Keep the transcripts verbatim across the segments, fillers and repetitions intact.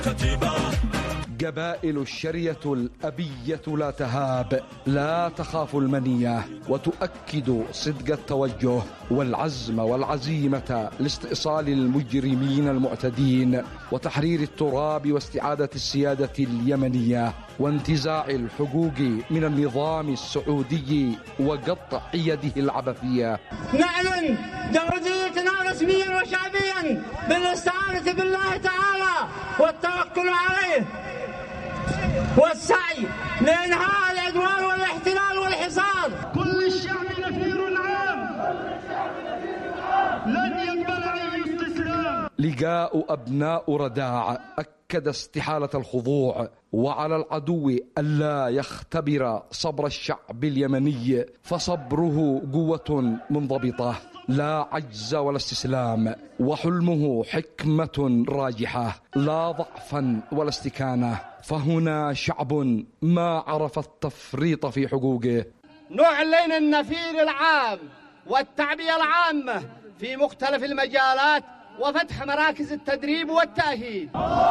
قبائل الشرية الأبية لا تهاب، لا تخاف المنية، وتؤكد صدق التوجه والعزم والعزيمة لاستئصال المجرمين المعتدين وتحرير التراب واستعادة السيادة اليمنية وانتزاع الحقوق من النظام السعودي وقطع يده العبثية. نعلن جمهوريتنا رسميا وشعبيا بالاستعانة بالله تعالى والتوكل عليه والسعي لإنهاء العدوان والاحتلال والحصار. كل الشعب نفير عام لن يقبل أي استسلام. لقاء أبناء رداع أكد استحالة الخضوع، وعلى العدو ألا يختبر صبر الشعب اليمني، فصبره قوة منضبطة لا عجز ولا استسلام، وحلمه حكمة راجحة لا ضعفا ولا استكانة، فهنا شعب ما عرف التفريط في حقوقه. نعلن النفير العام والتعبئة العامة في مختلف المجالات وفتح مراكز التدريب والتأهيل.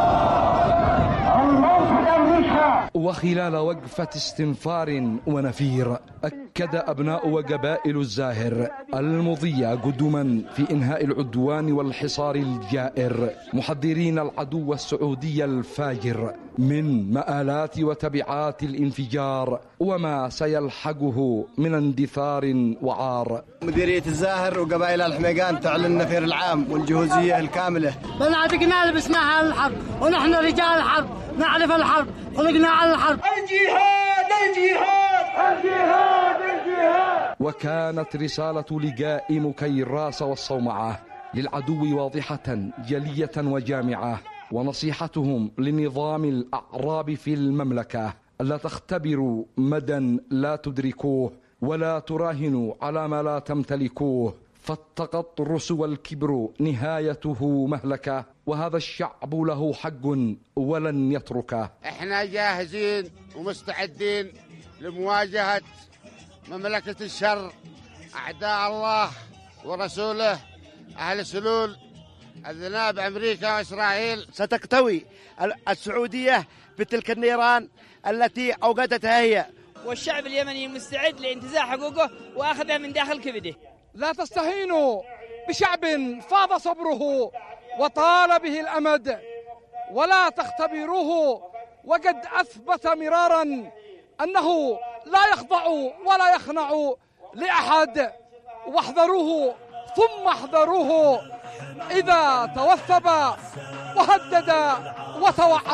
وخلال وقفة استنفار ونفير أكد أبناء وقبائل الزاهر المضية قدما في إنهاء العدوان والحصار الجائر، محذرين العدو السعودي الفاجر من مآلات وتبعات الانفجار وما سيلحقه من اندثار وعار. مديرية الزاهر وقبائل الحميقان تعلن النفير العام والجهوزية الكاملة. بنعتقنا لبسنا على الحرب ونحن رجال الحرب، نعرف الحرب، خلقنا على الحرب. الجهاد الجهاد الجهاد الجهاد. وكانت رسالة لقاء مكيراس والصومعة للعدو واضحة جلية وجامعة، ونصيحتهم لنظام الأعراب في المملكة ألا تختبروا مدى لا تدركوه ولا تراهنوا على ما لا تمتلكوه، فالتقطرس والكبر نهايته مهلكة، وهذا الشعب له حق ولن يتركه. احنا جاهزين ومستعدين لمواجهة مملكة الشر، أعداء الله ورسوله، أهل السلول، الذناب أمريكا وإسرائيل. ستكتوي السعودية بتلك النيران التي أوقدتها هي، والشعب اليمني مستعد لانتزاع حقوقه وأخذها من داخل كبده. لا تستهينوا بشعب فاض صبره وطال به الأمد، ولا تختبروه وقد أثبت مرارا أنه لا يخضع ولا يخنع لأحد، واحذروه ثم احذروه إذا توثب وهدد وتوعد.